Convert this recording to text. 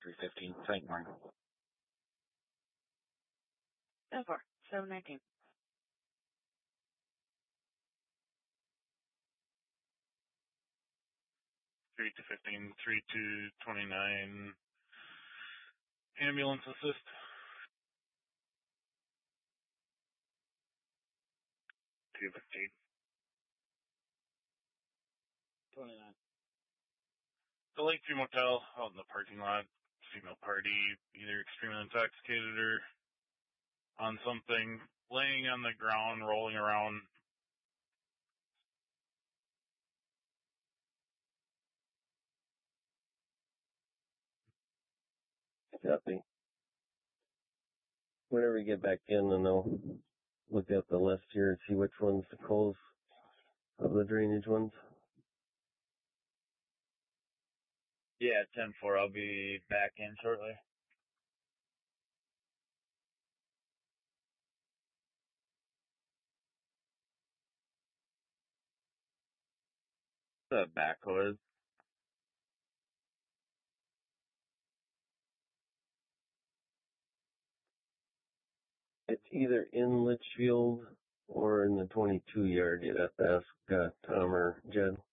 315, St. Martin. 10-4, 719. Three to 15, 3 to 29. Ambulance assist. 215. 29. The Lakeview Motel out in the parking lot. Female party, either extremely intoxicated or on something, laying on the ground, rolling around. Copy. Whenever you get back in, and I'll look at the list here and see which one's the close of the drainage ones. Yeah, 10-4. I'll be back in shortly. The backhoe is. It's either in Litchfield or in the 22 yard. You'd have to ask Tom or Jed.